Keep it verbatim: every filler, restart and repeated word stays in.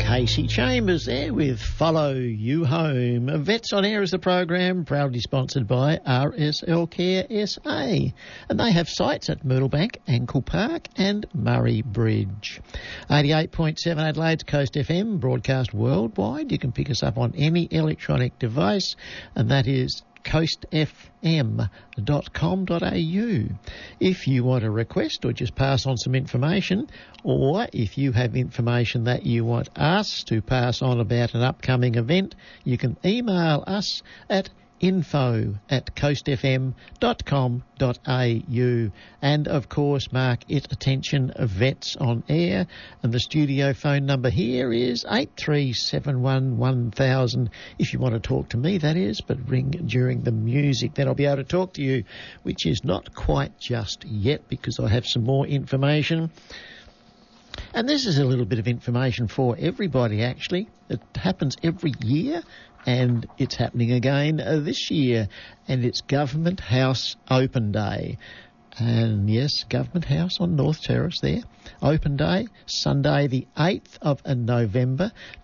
Casey Chambers there with Follow You Home. Vets on Air is the program, proudly sponsored by R S L Care S A. And they have sites at Myrtlebank, Ankle Park and Murray Bridge. eighty-eight point seven Adelaide's Coast F M, broadcast worldwide. You can pick us up on any electronic device, and that is coast f m dot com dot a u. If you want to request or just pass on some information, or if you have information that you want us to pass on about an upcoming event, you can email us at info at coast f m dot com dot a u. And of course, mark it attention, Vets on Air, and the studio phone number here is eight three seven one one thousand. If you want to talk to me, that is, but ring during the music, then I'll be able to talk to you, which is not quite just yet because I have some more information. And this is a little bit of information for everybody, actually. It happens every year, and it's happening again uh, this year, and it's Government House Open Day. And yes, Government House on North Terrace there. Open Day, Sunday the eighth of November,